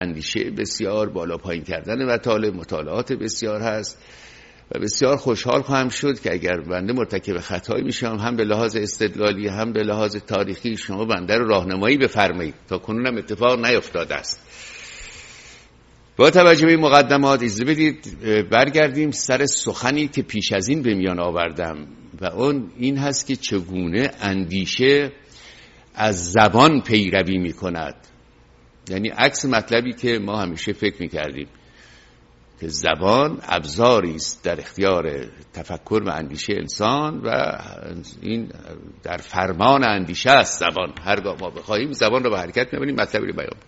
اندیشه بسیار، بالا پایین کردن مطالب، مطالعات بسیار هست و بسیار خوشحال خواهم شد که اگر بنده مرتکب خطایی میشم هم به لحاظ استدلالی هم به لحاظ تاریخی شما بنده رو راهنمایی بفرمایید. تا کنونم اتفاق نیفتاده است. با توجه به این مقدمات اجازه بدید برگردیم سر سخنی که پیش از این به میان آوردم و اون این هست که چگونه اندیشه از زبان پیروی میکند. یعنی عکس مطلبی که ما همیشه فکر میکردیم که زبان ابزاری است در اختیار تفکر و اندیشه انسان و این در فرمان اندیشه است. زبان هرگاه ما بخواهیم زبان رو به حرکت می‌بریم، مطلبی رو بیان.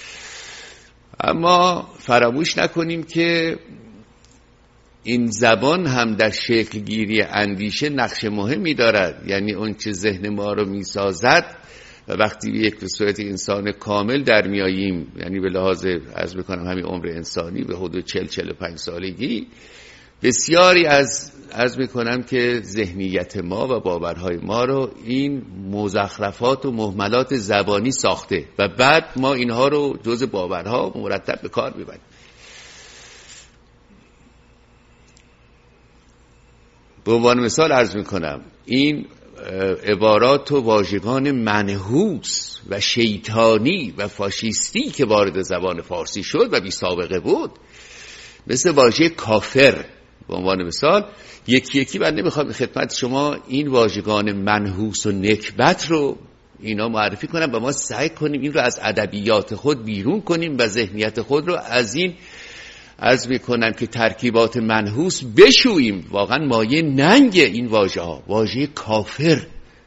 اما فراموش نکنیم که این زبان هم در شکل گیری اندیشه نقش مهمی دارد. یعنی اون چه ذهن ما رو میسازد و وقتی یک به صورت انسان کامل در میاییم، یعنی به لحاظ عرض بکنم همین عمر انسانی به حدود 40-45 سالگی، بسیاری از عرض میکنم که ذهنیت ما و باورهای ما رو این مزخرفات و مهملات زبانی ساخته و بعد ما اینها رو جز باورها مرتب به کار میبریم. به عنوان مثال عرض میکنم این عبارات و واژگان منحوس و شیطانی و فاشیستی که وارد زبان فارسی شد و بی سابقه بود، مثل واژه کافر به عنوان مثال، یکی یکی بنده میخوام خدمت شما این واژگان منحوس و نکبت رو اینا معرفی کنم و ما سعی کنیم این رو از ادبیات خود بیرون کنیم و ذهنیت خود رو از این عرض میکنم که ترکیبات منحوس بشوییم. واقعا مایه ننگ این واژه ها، واژه کافر.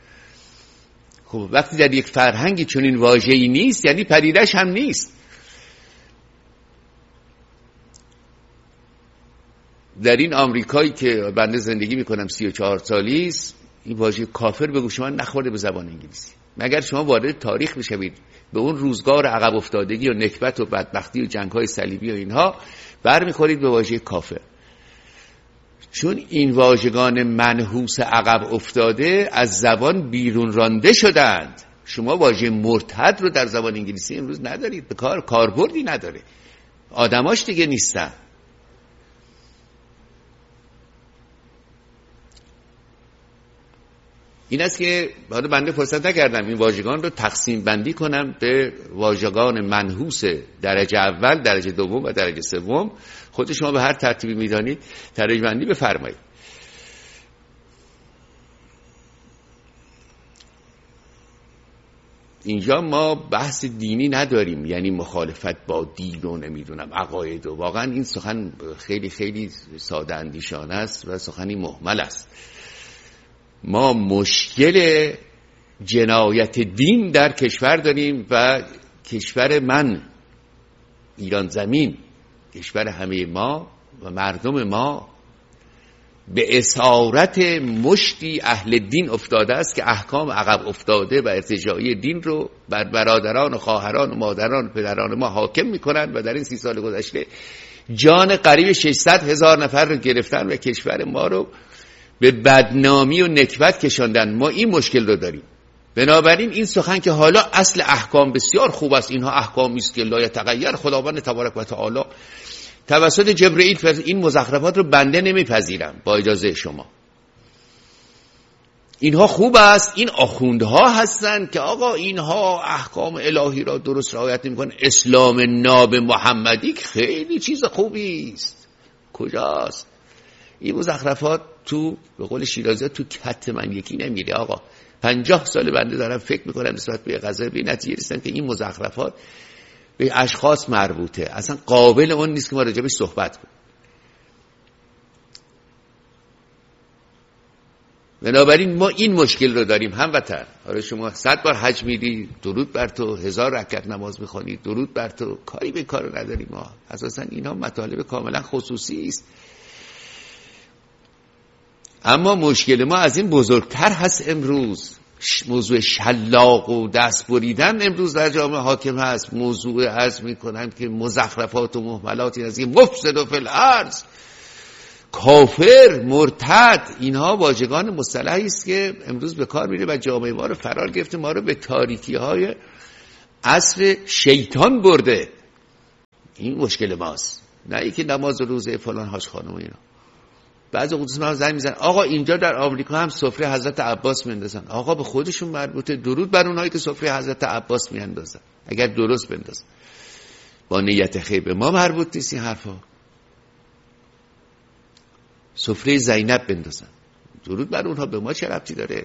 خب وقتی در یک فرهنگی چون این واژه‌ای نیست یعنی پدیدش هم نیست. در این آمریکایی که بنده زندگی میکنم 34 سالی است، این واژه کافر به گوش من نخورده به زبان انگلیسی. مگر شما وارد تاریخ بشوید به اون روزگار عقب افتادگی و نکبت و بدبختی و جنگ‌های صلیبی و اینها برمیخورید به واژه کافر، چون این واژگان منحوس عقب افتاده از زبان بیرون رانده شدند. شما واژه مرتد رو در زبان انگلیسی امروز ندارید، به کاربردی نداره، آدماش دیگه نیستن. این است که حالا بنده فرصت نکردم این واژگان رو تقسیم بندی کنم به واژگان منحوس درجه اول، درجه دوم و درجه سوم. خود شما به هر ترتیبی میدانید درجه بندی بفرمایید. اینجا ما بحث دینی نداریم، یعنی مخالفت با دین و نمیدونم عقاید و واقعا این سخن خیلی خیلی ساده اندیشانه است و سخنی مهمل است. ما مشکل جنایت دین در کشور داریم و کشور من، ایران زمین، کشور همه ما و مردم ما به اسارت مشتی اهل دین افتاده است که احکام عقب افتاده و ارتجاعی دین رو بر برادران و خواهران و مادران و پدران ما حاکم میکنند و در این 30 سال گذشته جان قریب 600,000 نفر رو گرفتن و کشور ما رو به بدنامی و نکبت کشاندن. ما این مشکل رو داریم. بنابراین این سخن که حالا اصل احکام بسیار خوب است، اینها احکامی است که لا یتغیر، خداوند تبارک و تعالی توسط جبرئیل این مزخرفات رو بنده نمیپذیرم با اجازه شما. اینها خوب است، این آخوندها هستند که آقا اینها احکام الهی را درست رعایت نمی‌کنن. اسلام ناب محمدی خیلی چیز خوبی است. کجاست؟ این مزخرفات تو به قول شیرازی تو کت من یکی نمیره آقا. 50 سال بنده دارم فکر میکنم نسبت به قضیه به نتیجه رسیدم که این مزخرفات به اشخاص مربوطه، اصلا قابل اون نیست که ما راجع بهش صحبت کنیم. بنابراین ما این مشکل رو داریم هموطن. آره شما 100 بار حج میری، درود بر تو، 1000 رکعت نماز میخونی، درود بر تو، کاری به کارو نداریم ما. اساسا اینا مطالب کاملا خصوصی است. اما مشکل ما از این بزرگتر هست. امروز موضوع شلاق و دست بریدن امروز در جامعه حاکم هست. موضوع عرض میکنم که مزخرفات و مهملات از این مفسد فی الارض، کافر، مرتد، اینها واژگان مصطلحی است که امروز به کار میره و جامعه ما رو فرار گرفته، ما رو به تاریکی های عصر شیطان برده. این مشکل ماست، نه اینکه نماز روزه فلان حاج خانم اینا. بعضی قدس من زنگ میزنن آقا اینجا در آمریکا هم سفره حضرت عباس میندازن. آقا به خودشون مربوطه، درود بر اونایی که سفره حضرت عباس میندازن اگر درست بندازن، با نیت خیر. به ما مربوط نیست این حرفا. سفره زینب بندازن، درود بر اونها، به ما چه ربطی داره؟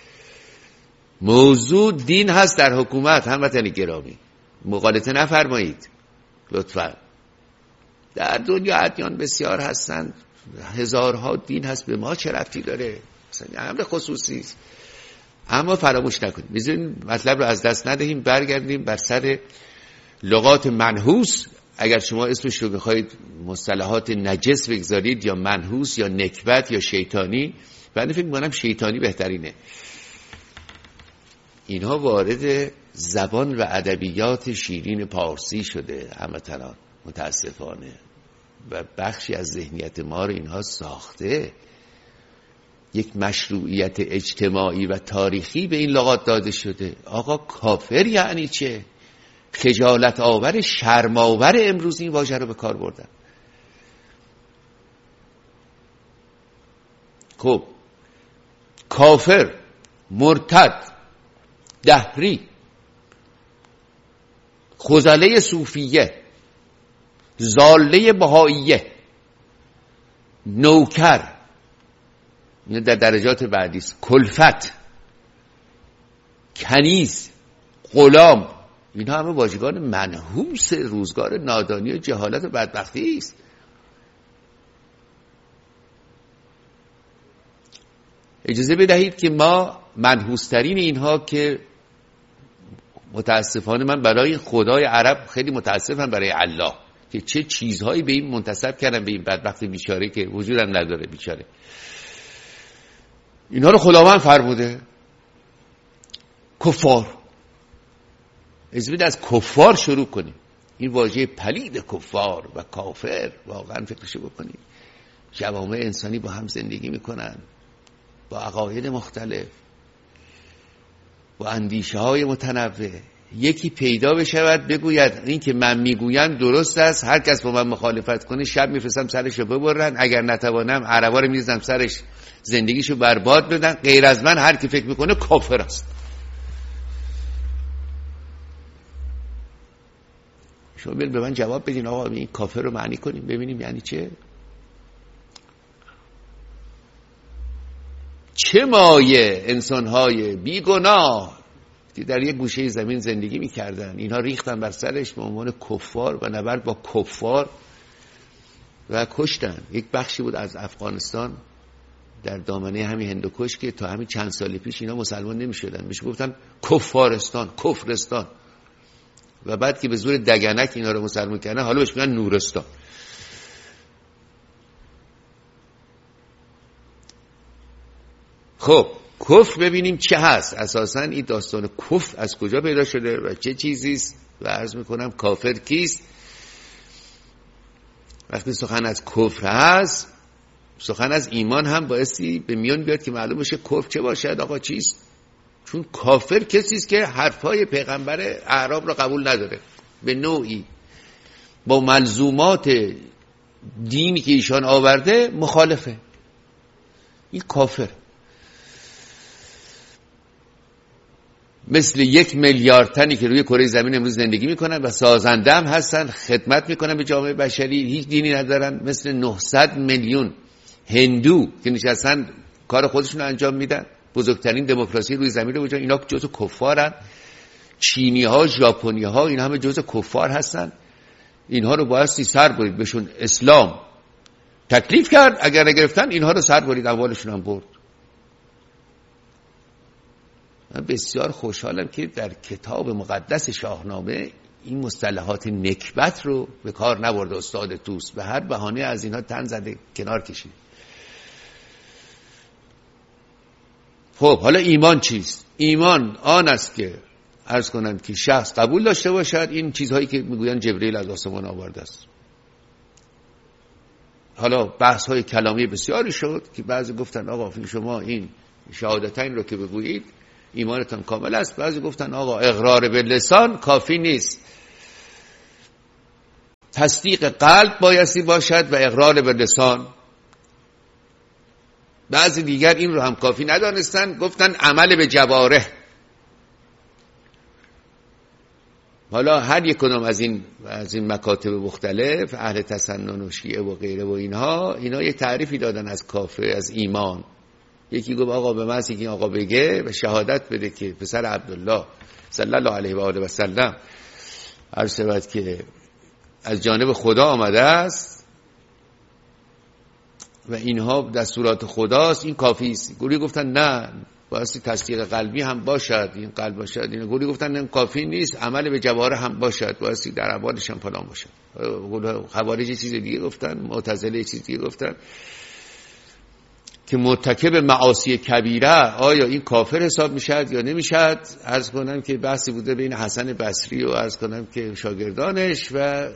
موضوع دین هست در حکومت. هموطنان گرامی مغالطه نفرمایید لطفا. در دنیا ادیان بسیار هستند، هزارها دین هست، به ما چه ربطی داره؟ مثلا امر خصوصی است. اما فراموش نکنید، بذارین مطلب رو از دست ندهیم، برگردیم بر سر لغات منحوس. اگر شما اسمش رو بخواید مصطلحات نجس بگذارید، یا منحوس یا نکبت یا شیطانی، بعد فکر می‌کنم شیطانی بهترینه. اینها وارد زبان و ادبیات شیرین پارسی شده هموطنان، متاسفانه، و بخشی از ذهنیت ما رو اینها ساخته. یک مشروعیت اجتماعی و تاریخی به این لغات داده شده. آقا کافر یعنی چه؟ خجالت آور، شرم آور امروز این واژه رو به کار بردن. خب کافر، مرتد، دهری، خزله صوفیه، زاله بهائیه، نوکر، این در درجات بعدی است، کلفت، کنیز، غلام، اینها همه واژگان منحوس روزگار نادانی و جهالت و بدبختی است. اجازه بدهید که ما منحوسترین اینها که متاسفانه من برای خدای عرب خیلی متاسفم، برای الله که چه چیزهایی به این منتسب کردن، به این بدبخت بیچاره که وجود هم نداره بیچاره. اینها رو خداوند فرموده کفار. اجازه از کفار شروع کنیم. این واژه پلید کفار و کافر واقعا فکرشو بکنیم. جوامع انسانی با هم زندگی میکنن، با عقاید مختلف، با اندیشه های متنوع. یکی پیدا بشود بگوید این که من میگویم درست است، هر کس با من مخالفت کنه شب میفرستم سرشو ببرن، اگر نتوانم عربا رو میزنم سرش زندگیشو برباد بدن، غیر از من هر کی فکر میکنه کافر است. شما بیاین به من جواب بدین آقا این کافر رو معنی کنیم ببینیم یعنی چه؟ چه مایه انسان‌های بیگناه که در یک گوشه زمین زندگی می‌کردن، اینها ریختن بر سرش به عنوان کفار و نبرد با کفار و کشتن. یک بخشی بود از افغانستان در دامنه همین هندوکش که تا همین چند سال پیش اینا مسلمان نمی‌شدن، بهش گفتن کفارستان، کفرستان، و بعد که به زور دگنک اینا رو مسلمان کردن حالا بهش میگن نورستان. خب کفر ببینیم چه هست. اساساً این داستان کفر از کجا پیدا شده و چه چیزیست و عرض میکنم کافر کیست. وقتی سخن از کفر هست، سخن از ایمان هم بایستی به میان بیاد که معلوم بشه کفر چه باشد آقا چیست. چون کافر کسیست که حرفای پیغمبر اعراب را قبول نداره، به نوعی با ملزومات دینی که ایشان آورده مخالفه، این کافر. مثل 1 میلیارد تنی که روی کره زمین امروز زندگی میکنن و سازنده هم هستن، خدمت میکنن به جامعه بشری، هیچ دینی ندارن. مثل 900 میلیون هندو که نشستن کار خودشون رو انجام میدن، بزرگترین دموکراسی روی زمین رو بجا، اینا جزء کفارن. چینی ها، ژاپنی ها، این همه جزء کفار هستن. اینها رو بایستی سر برید، بهشون اسلام تکلیف کرد، اگر نگرفتن اینها رو سر برید، اموالشون هم برد. من بسیار خوشحالم که در کتاب مقدس شاهنامه این مصطلحات نکبت رو به کار نبرده استاد توس، به هر بهانه از اینها تن زده کنار کشید. خب حالا ایمان چیست؟ ایمان آن است که عرض کنم که شخص قبول داشته باشد این چیزهایی که میگویند جبرئیل از آسمان آورده است. حالا بحث های کلامی بسیاری شد که بعضی گفتن آقا شما این شهادتین رو که بگویید ایمانتان کامل است، بعضی گفتن آقا اقرار به لسان کافی نیست، تصدیق قلب بایستی باشد و اقرار به لسان. بعضی دیگر این رو هم کافی ندانستن، گفتن عمل به جوارح. حالا هر یک کدام از این مکاتب مختلف، اهل تسنن و شیعه و غیره و اینها یه تعریفی دادن از کافر، از ایمان. یکی گفت آقا به محض اینکه آقا بگه و شهادت بده که پسر عبدالله صلی الله علیه و آله و سلم عرض شود که از جانب خدا آمده است و اینها دستورات خداست، این کافی است. گروهی گفتن نه، واسه تصدیق قلبی هم باشد، این قلب باشد. این گروهی گفتن نه کافی نیست، عمل به جوارح هم باشد، واسه در اعمالش هم فلان باشد. خوارج چیز دیگه گفتن، معتزله چیز دیگه گفتن که مرتکب معاصی کبیره آیا این کافر حساب میشد یا نمیشد. عرض کنم که بحثی بوده بین حسن بصری و عرض کنم که شاگردانش، و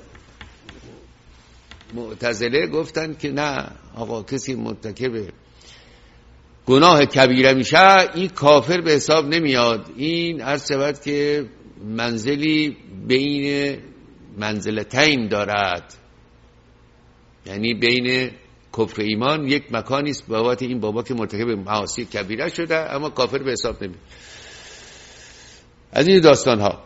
معتزله گفتن که نه آقا کسی مرتکب گناه کبیره میشه این کافر به حساب نمیاد. این عرض شود که منزلی بین منزلتین دارد، یعنی بین کفر ایمان یک مکانی است بابت این بابا که مرتکب معاصی کبیره شده اما کافر به حساب نمیاد. از این داستان ها.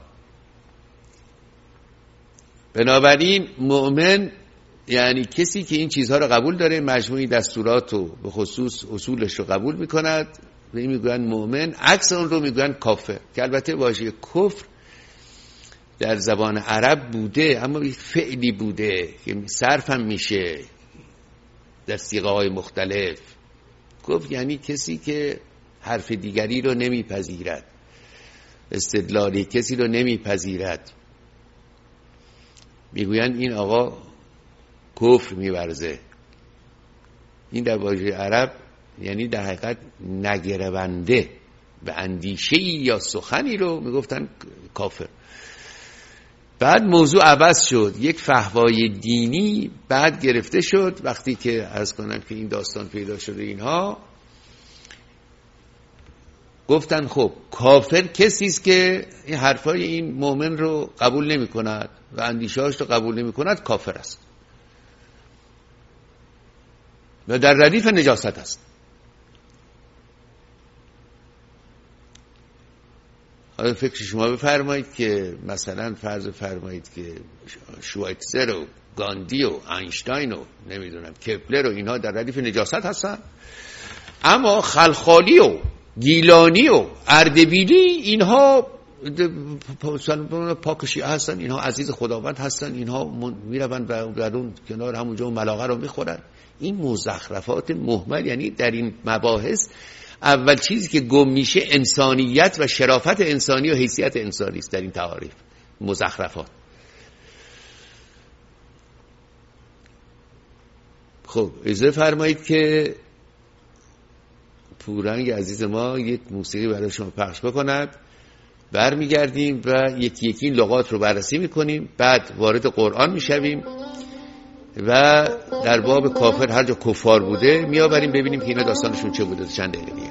بنابراین مؤمن یعنی کسی که این چیزها رو قبول داره، مجموعی دستورات و به خصوص اصولش رو قبول میکند و این میگوین مؤمن. عکس اون رو میگوین کافر، که البته واژه کفر در زبان عرب بوده اما فعلی بوده که صرف هم میشه در صیغه‌های مختلف. کفر یعنی کسی که حرف دیگری رو نمیپذیرد، استدلالی کسی رو نمیپذیرد، میگوین این آقا کفر میورزه. این در واژه عرب یعنی در حقیقت نگرونده به اندیشه‌ای یا سخنی رو میگفتن کافر. بعد موضوع عوض شد، یک فحوای دینی بعد گرفته شد وقتی که عرض کنم که این داستان پیدا شده. اینها گفتن خب کافر کسی است که این حرفای این مؤمن رو قبول نمی کند و اندیشه‌هاش رو قبول نمی کند، کافر است و در ردیف نجاست است. آیا فکر شما بفرمایید که مثلا فرض فرمایید که شوایتزر و گاندی و اینشتین و نمیدونم کپلر و اینها در ردیف نجاست هستن، اما خلخالی و گیلانی و اردبیلی اینها پاک شیعه هستن، اینها عزیز خداوند هستن، اینها میروند و در اون کنار همونجا ملاقه رو میخورن. این مزخرفات مهمل. یعنی در این مباحث اول چیزی که گم میشه انسانیت و شرافت انسانی و حیثیت انسانی است. در این تعاریف مزخرفات. خب اجازه فرمایید که پورنگ عزیز ما یک موسیقی برای شما پخش بکند، برمیگردیم و یکی یکی این لغات رو بررسی میکنیم، بعد وارد قرآن میشویم و در باب کافر هر جا کفار بوده میآوریم ببینیم که اینا داستانشون چه بوده. چند دقیقه دیگه.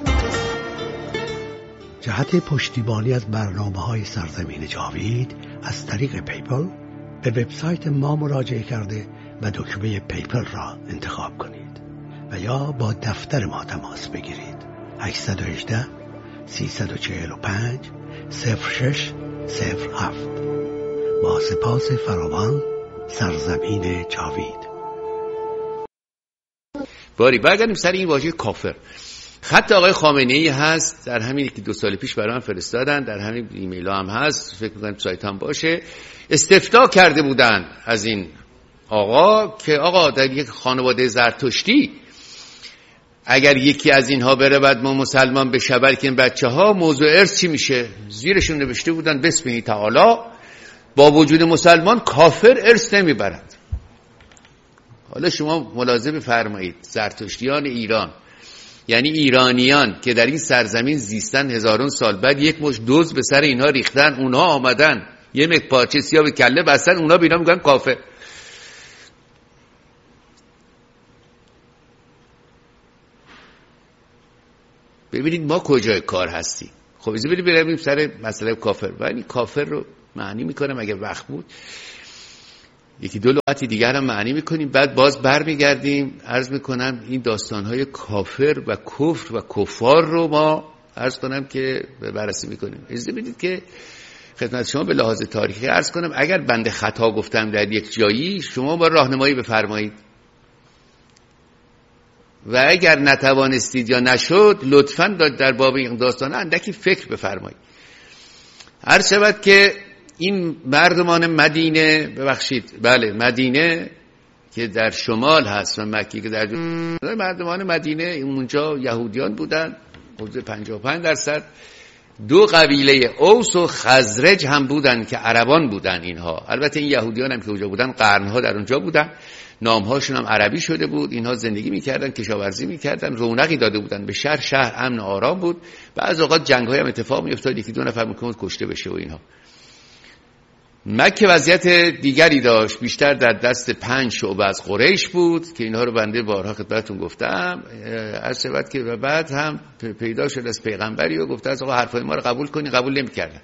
جهت پشتیبانی از برنامه‌های سرزمین جاوید از طریق پیپل به وبسایت ما مراجعه کرده و دکمه پیپل را انتخاب کنید و یا با دفتر ما تماس بگیرید. 818 345 0607. با سپاس فراوان. سرزمین جاوید. باری برگردیم سر این واژه کافر. خط آقای خامنه‌ای هست، در همین که 2 سال پیش برام فرستادن، در همین ایمیل هم هست، فکر می‌کنم سایت هم باشه. استفتاء کرده بودن از این آقا که آقا در یک خانواده زرتشتی اگر یکی از اینها بره بعد ما مسلمان بشه بلکه این بچه‌ها موضوع ارث چی میشه؟ زیرشون نوشته بودن بسم تعالی با وجود مسلمان کافر ارث نمیبرند. حالا شما ملاحظه فرمایید زرتشتیان ایران، یعنی ایرانیان که در این سرزمین زیستن هزاران سال، بعد یک مش دوز به سر اینها ریختن، اونها آمدن یه مک پارچه سیاه به کله بستن، اونها به اینا میگن کافر. ببینید ما کجای کار هستیم. خب از بریم سر مسئله کافر. ولی کافر رو معنی میکنم اگر وقت بود یکی دو لغت دیگر هم معنی میکنیم، بعد باز برمیگردیم. عرض میکنم این داستانهای کافر و کفر و کفار رو ما عرض کنم که بررسی میکنیم. اجازه بدید که خدمت شما به لحاظ تاریخی عرض کنم اگر بنده خطا گفتم در یک جایی شما با راهنمایی بفرمایید و اگر نتوانستید یا نشد لطفاً در باب این داستان اندکی فکر بفرمایید. عرض شود که این مردمان مدینه، ببخشید بله مدینه که در شمال هست و مکی که در مردمان مدینه اونجا یهودیان بودن حدود 55%. دو قبیله اوس و خزرج هم بودن که عربان بودن اینها. البته این یهودیان هم که اونجا بودن قرنها در اونجا بودن، نامهاشون هم عربی شده بود. اینها زندگی میکردن، کشاورزی میکردن، رونقی داده بودن به شهر امن و آرام بود. بعضی اوقات جنگ‌های هم اتفاق میافتاد، یکی دو نفر ممکن بود کشته بشه و اینها. مکه وضعیت دیگری داشت، بیشتر در دست 5 شعبه از قریش بود که اینها رو بنده بارها خدمتتون گفتم. از شبت که بعد هم پیدا شد از پیغمبری و گفته از آقا حرفای ما رو قبول کنی، قبول نمی‌کردن.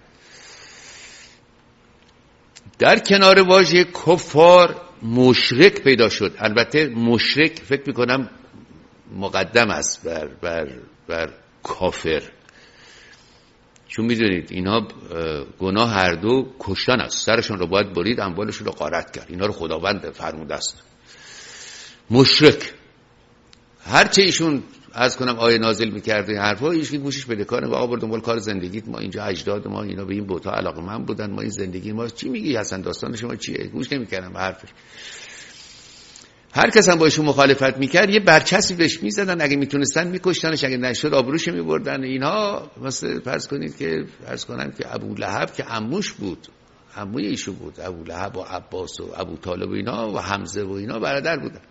در کنار واژه کفار مشرک پیدا شد. البته مشرک فکر می‌کنم مقدم است بر کافر، چون میدونید اینها گناه هر دو کشتن است، سرشون رو باید برید، اموالشون رو غارت کرد. اینا رو خداوند فرموده است. مشرک هرچه ایشون از کنم آیه نازل میکرد این حرفا ایشون گوشش بده کار و آقا برد دنبال کار زندگیت، ما اینجا اجداد ما اینا به این بت‌ها علاقه‌مند بودن، ما این زندگی ما چی میگی اصلا داستان شما چیه؟ گوش نمیکردم به حرفش. هر کس هم با ایشون مخالفت میکرد یه برچسبی بهش میزدن، اگه میتونستن میکشتنش، اگه نشد آبروش میبردن. اینها مثلا فرض کنید که فرض کنم که ابو لهب که عموش بود، عموی ایشون بود، ابو لهب و عباس و ابو طالب و اینا و حمزه و اینا برادر بودن.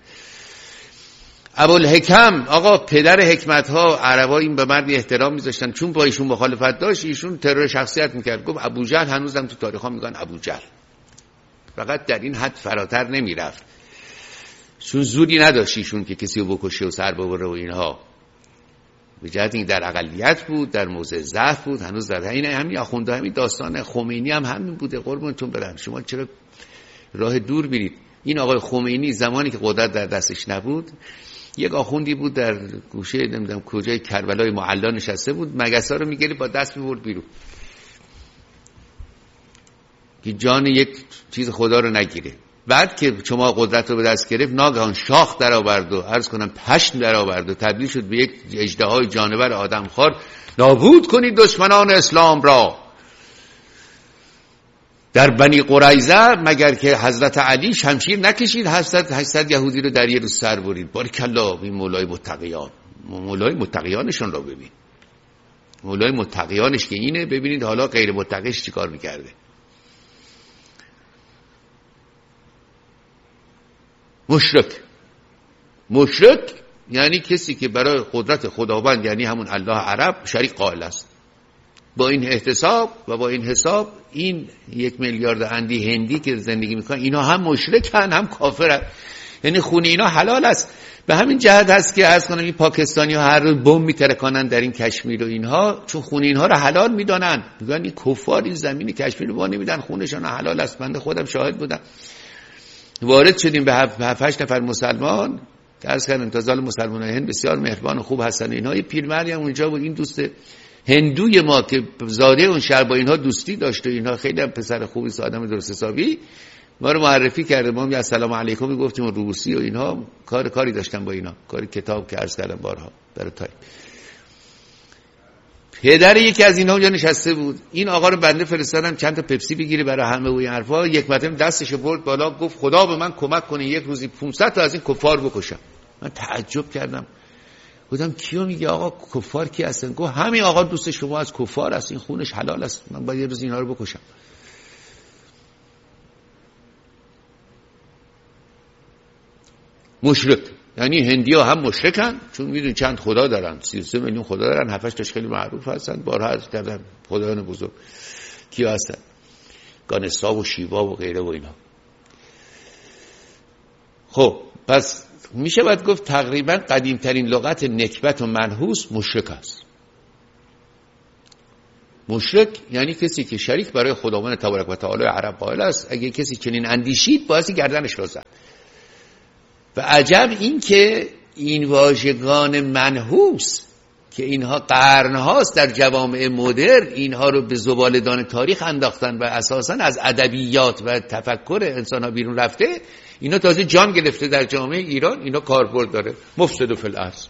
ابوالحکم آقا پدر حکمت ها، عربا این به مرد احترام میذاشتن، چون با ایشون مخالفت داشت ایشون ترور شخصیت میکرد. گفت ابو جهل، هنوزم تو تاریخ ها میگن ابو جهل، فقط در این حد فراتر نمیرفت چون زوری نداشت ایشون که کسی رو بکشه و سر ببره و اینها. به جهت این در اقلیت بود، در موضع ضعف بود. هنوز در همین آخونده همین داستان خمینی هم همین بوده. قربونتون برم، شما چرا راه دور میرید؟ این آقای خمینی زمانی که قدرت در دستش نبود، یک آخوندی بود در گوشه نمیدونم کجای کربلای معلا نشسته بود، مگسا رو میگیره با دست میبرد بیرون که جان یک چیز خدا رو نگیره. بعد که شما قدرت رو به دست گرفت ناگهان شاخ در آورد و عرض کنم پشم در آورد و تبدیل شد به یک اژدهای جانور آدمخوار. نابود کنید دشمنان اسلام را. در بنی قریظه مگر که حضرت علی شمشیر نکشید 800 یهودی رو در یه روز سر برید. بارکالله. این مولای متقیان، مولای متقیانشون رو ببین، مولای متقیانش که اینه، ببینید حالا غیر متقیش چیکار میکرده. مشرک یعنی کسی که برای قدرت خداوند، یعنی همون الله عرب، شریک قائل است. با این احتساب و با این حساب این 1 میلیارد اندی هندی که زندگی میکنن اینا هم مشرکن هم کافرن، یعنی خون اینا حلال است. به همین جهت هست که عرض کنم این پاکستانی ها هر روز بمب میترکانن در این کشمیر و اینها، چون خون اینها رو حلال میدانن. میگن این کفار این زمین کشمیر رو نمیدن، خونشون حلال است. من خودم شاهد بودم. وارد شدیم به 7-8 نفر مسلمان که عرض کردم انتظار مسلمانان هند بسیار مهربان و خوب هستن. اینها یه پیرمردی هم اونجا بود، این دوست هندوی ما که زاده اون شهر با اینها دوستی داشت و اینها خیلی هم پسر خوبی، آدم درست حسابی، ما رو معرفی کرده. ما هم سلام علیکم میگفتیم و روسی و اینها کاری داشتن با اینا، کاری کتاب که عرض کردم بارها برای تای. پدر یکی از اینها اونجا نشسته بود. این آقا رو بنده فرستادم چند تا پپسی بگیره برای همه و این حرفا. یک مرتبه دستش برد بالا گفت خدا به من کمک کنه یک روزی 500 تا از این کفار بکشم. من تعجب کردم، گفتم کیو میگه آقا؟ کفار کی هستن؟ گفت همین آقا دوست شما از کفار است، این خونش حلال است، من باید یه روز اینا رو بکشم. مشرک یعنی هندی‌ها هم مشرکن، چون میدونی چند خدا دارن، 33 میلیون خدا دارن، 7-8 تاش خیلی معروف هستن. بارها عرض کردم خدایان بزرگ کیا هستن، گانسا و شیوا و غیره و اینا. خب پس میشه باید گفت تقریبا قدیمترین لغت نکبت و منحوس مشرک است. مشرک یعنی کسی که شریک برای خداوند تبارک و تعالی عرب قائل است. اگه کسی چنین اندیشید باید گردنش را زد. و عجب این که این واژگان منحوس که اینها قرنهاست در جوامع مدرن اینها رو به زباله‌دان تاریخ انداختن و اساساً از ادبیات و تفکر انسان‌ها بیرون رفته، اینا تازه جان گرفته در جامعه ایران. اینا کاربرد داره، مفسد فی الارض.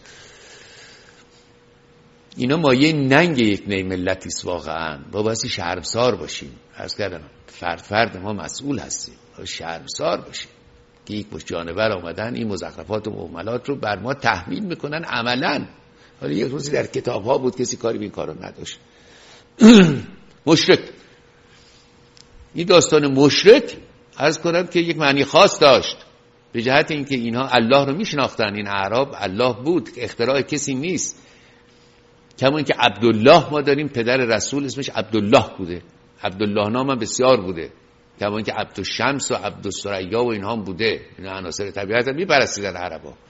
اینا مایه ننگ یک نی ملتی است واقعا. با باسی شرمسار باشیم. عرض کردم فرد ما مسئول هستیم، شرمسار باشیم که یک مش جانور آمدن این مزخرفات و مهملات رو بر ما تحمیل میکنن عملاً. حالا یک روزی در کتاب ها بود کسی کاری به این کارا نداشت. مشرک، این داستان مشرک عرض کنم که یک معنی خاص داشت به جهت اینکه اینها الله رو میشناختن. این اعراب الله بود، اختراع کسی نیست. کما اینکه عبدالله ما داریم، پدر رسول اسمش عبدالله بوده، عبدالله نام هم بسیار بوده. کما اینکه عبدالشمس و عبدالثریا و اینها هم بوده. اینا عناصر طبیعت هم میپرستیدن عربا.